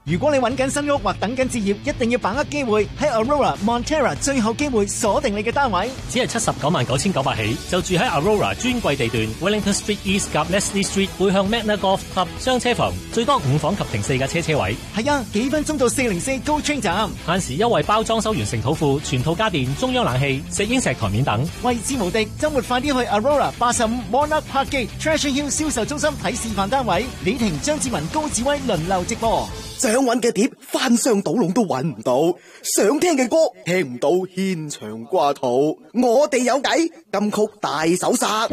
如果你揾緊新屋或等緊置業，一定要把握機會，喺 Aurora Montera 最後機會鎖定你嘅單位。 只係799900起，就住喺 Aurora 專櫃地段 Wellington Street East 及 Leslie Street 背向 Magna Golf Club 雙車房，最多5房及停4架車位。 係啊，幾分鐘到404 GO Train 站， 限時優惠包裝修完成土庫、全套家電、中央冷氣、石英石台面等， 位置無敵。週末快啲去 Aurora 85 Monarch Park Gate Treasure Hill 銷售中心睇示範單位，李婷、張志文、高志威輪流直播。 想揾嘅碟翻箱倒籠都揾唔到，想聽嘅歌聽唔到，牽腸掛肚。我哋有計，金曲大搜殺。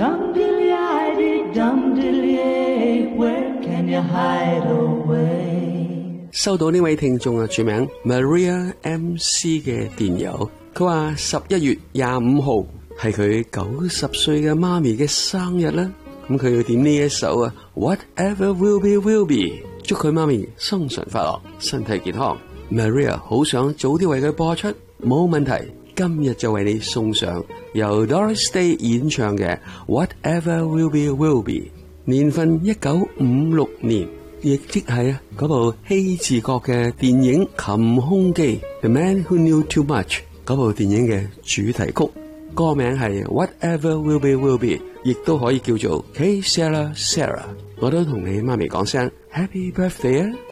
收到呢位聽眾啊，署名 Maria MC 嘅電郵，佢話11月25號係佢90歲嘅媽咪嘅生日啦，咁佢要點呢一首啊 Whatever Will Be Will Be， 祝佢媽咪生辰快樂，身體健康。Maria 好想早啲為佢播出，冇問題，今日就為你送上由 Doris Day 演唱嘅 Whatever Will Be Will Be， 年份1956年，亦即係嗰部希治閣嘅電影《擒凶記》The Man Who Knew Too Much 嗰部電影嘅主題曲，歌名係 Whatever Will Be Will Be， 亦都可以叫做 Hey Sarah Sarah。我都同你媽咪講聲 Happy Birthday 啊！